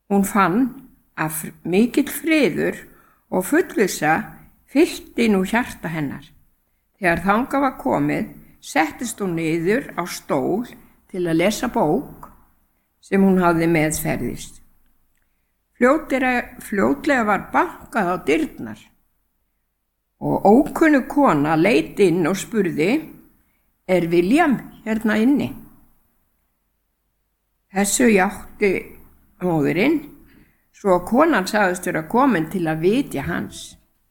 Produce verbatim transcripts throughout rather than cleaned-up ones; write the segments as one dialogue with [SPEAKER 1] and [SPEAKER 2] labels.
[SPEAKER 1] Hún fann að mikill friður og fullvissa fyllti nú hjarta hennar. Þegar þangað var komið, settist hún niður á stól til að lesa bók sem hún hafði meðferðist. Fljótlega, fljótlega var bankað á dyrnar og ókunnu kona leit inn og spurði: Er William hérna inni? Þessu játti móðirinn, svo konan sagðist vera komin til að vitja hans.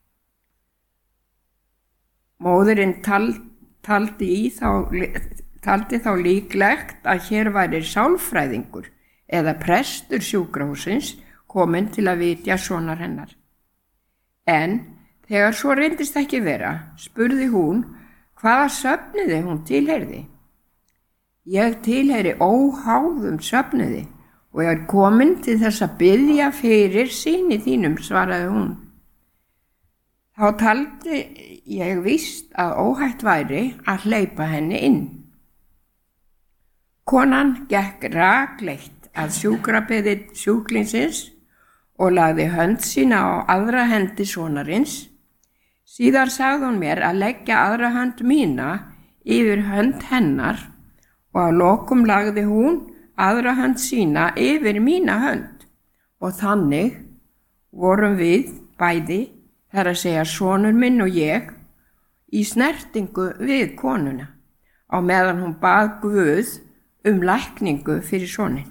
[SPEAKER 1] Móðirinn tal, taldi, í þá, taldi þá líklegt að hér væri sálfræðingur eða prestur sjúkrahússins komin til að vitja sonar hennar. En þegar svo reyndist ekki vera, spurði hún hvaða söfniði hún tilheyrði. Ég tilheyri óháðum söfniði og ég er komin til þess að biðja fyrir syni þínum, svaraði hún. Þá taldi ég víst að óhætt væri að hleypa henni inn. Konan gekk rakleitt að sjúkrabeði sjúklingsins og lagði hönd sína á aðra hendi sonarins. Síðar sagði hún mér að leggja aðra hönd mína yfir hönd hennar og að lokum lagði hún aðra hönd sína yfir mína hönd og þannig vorum við bæði, þar að segja sonur minn og ég, í snertingu við konuna á meðan hún bað Guð um lækningu fyrir soninn.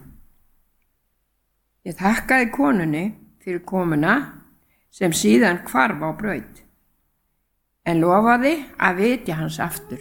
[SPEAKER 1] Ég þakkaði konunni fyrir komuna sem síðan hvarf á braut, en lofaði að vitja hans aftur.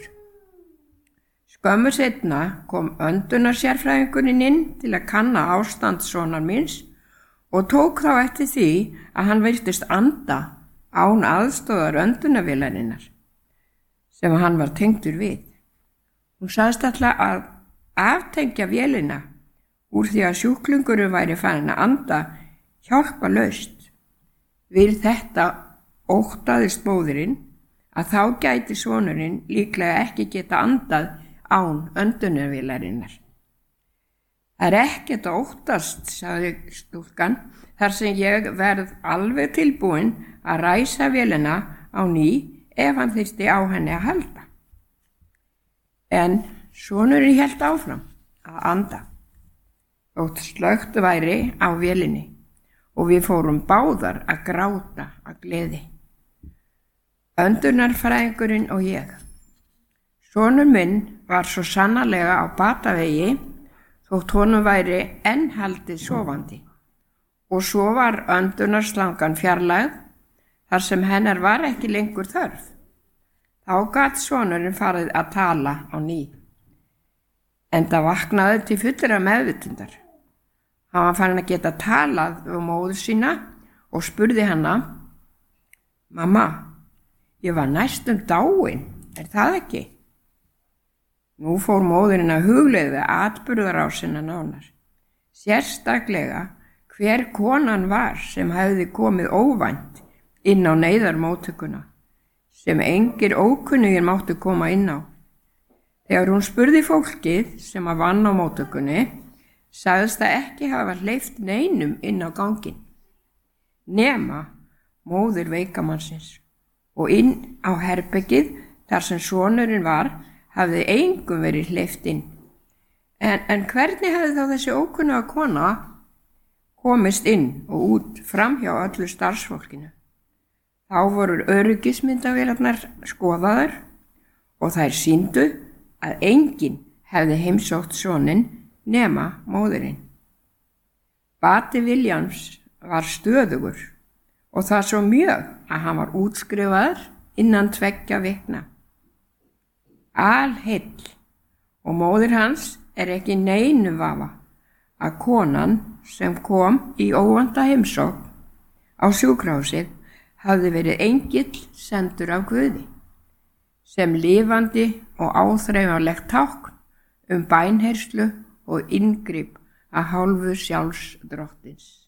[SPEAKER 1] Skömmu seinna kom öndunarsérfræðingurinn inn til að kanna ástand sonar míns og tók þá eftir því að hann virtist anda án aðstoðar öndunarvélarinnar sem hann var tengdur við. Hún sagðist ætla að aftengja vélina úr því að sjúklingurinn væri farin að anda hjálparlaust. Við þetta óttaðist móðirinn að þá gæti sonurinn líklega ekki geta andað án öndunarvélarinnar. Það er ekkert að óttast, sagði stúlkan, þar sem ég verð alveg tilbúin að ræsa vélina á ný ef hann þyrfti á henni að halda. En sonurinn hélt áfram að anda og slökkt væri á vélinni og við fórum báðar að gráta af gleði. Öndunarfræðingurinn og ég. Sonur minn var svo sannarlega á batavegi þótt honum væri enn haldið sofandi og svo var öndunarslangan fjarlægð þar sem hennar var ekki lengur þörf. Þá gat sonurinn farið að tala á ný. Enda vaknaði til fullra meðvitundar. Hann var farin að geta talað um móður sína og spurði hana: Mamma, ég var næstum dáin, er það ekki? Nú fór móðurinn að hugleiða atburðarásina nánar. Sérstaklega hver konan var sem hefði komið óvænt inn á neyðarmóttökuna, sem engir ókunnugir máttu koma inn á. Þegar hún spurði fólkið sem að vann á móttökunni, sagðist það ekki hafa hleypt neinum inn á ganginn, nema móðir veikamannsins, og inn á herbergið þar sem sonurinn var, hafði engum verið hleypt inn. En, en hvernig hefði þá þessi ókunnuga kona komist inn og út framhjá öllu starfsfólkinu? Þá voru öryggismyndavélarnar skoðaðar og þær sýndu að enginn hefði heimsótt soninn nema móðirinn. Bati Williams var stöðugur og það svo mjög að hann var útskrifaður innan tveggja vikna. Alheill, og móðir hans er ekki neinu vafa að konan sem kom í óvænta heimsókn á sjúkrahúsið hafði verið engill sendur af Guði, sem lifandi og áþreifanlegt tákn um bænheyrslu og inngrip að hálfu sjálfs drottins.